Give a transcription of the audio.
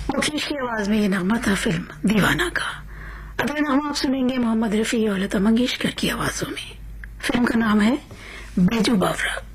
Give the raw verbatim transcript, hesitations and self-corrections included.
मुकेश की आवाज में ये नगमा था फिल्म दीवाना का। अगला नगमा आप सुनेंगे मोहम्मद रफी और लता मंगेशकर की आवाजों में। फिल्म का नाम है बैजू बावरा।